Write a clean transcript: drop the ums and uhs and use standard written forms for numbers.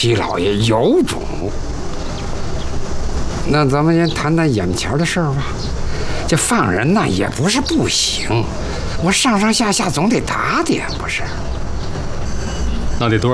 齐老爷有种。那咱们先谈谈眼前的事儿吧。这放人呢也不是不行，我上上下下总得打点，不是？ 那得多少？